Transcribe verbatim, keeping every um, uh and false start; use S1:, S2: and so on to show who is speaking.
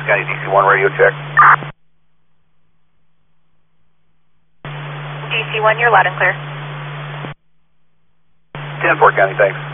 S1: County D C one radio check.
S2: D C one, you're loud and clear.
S1: ten four County, thanks.